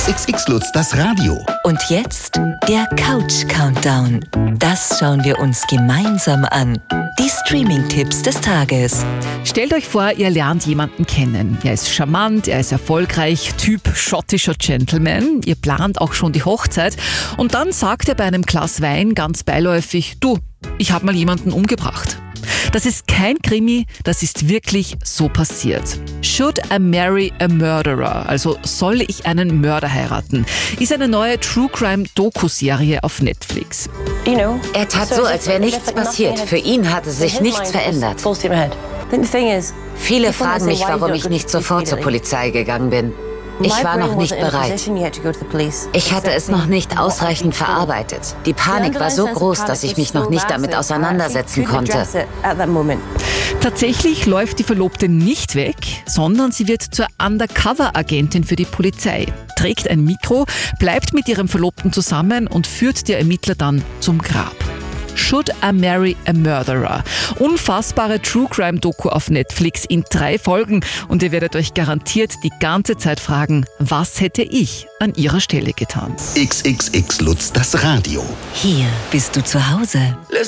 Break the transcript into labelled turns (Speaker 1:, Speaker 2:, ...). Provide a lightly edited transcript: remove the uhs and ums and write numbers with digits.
Speaker 1: XXX Lutz, das Radio.
Speaker 2: Und jetzt der Couch-Countdown. Das schauen wir uns gemeinsam an. Die Streaming-Tipps des Tages.
Speaker 3: Stellt euch vor, ihr lernt jemanden kennen. Er ist charmant, er ist erfolgreich, Typ schottischer Gentleman. Ihr plant auch schon die Hochzeit. Und dann sagt er bei einem Glas Wein ganz beiläufig, du, ich habe mal jemanden umgebracht. Das ist kein Krimi, das ist wirklich so passiert. Should I marry a murderer? Also soll ich einen Mörder heiraten? Ist eine neue True Crime Doku-Serie auf Netflix.
Speaker 4: Er tat so, als wäre nichts passiert. Für ihn hatte sich nichts verändert. Viele fragen mich, warum ich nicht sofort zur Polizei gegangen bin. Ich war noch nicht bereit. Ich hatte es noch nicht ausreichend verarbeitet. Die Panik war so groß, dass ich mich noch nicht damit auseinandersetzen konnte.
Speaker 3: Tatsächlich läuft die Verlobte nicht weg, sondern sie wird zur Undercover-Agentin für die Polizei, trägt ein Mikro, bleibt mit ihrem Verlobten zusammen und führt die Ermittler dann zum Grab. Should I marry a murderer? Unfassbare True-Crime-Doku auf Netflix in 3 Folgen und ihr werdet euch garantiert die ganze Zeit fragen, was hätte ich an ihrer Stelle getan?
Speaker 1: XXX Lutz, das Radio.
Speaker 2: Hier bist du zu Hause.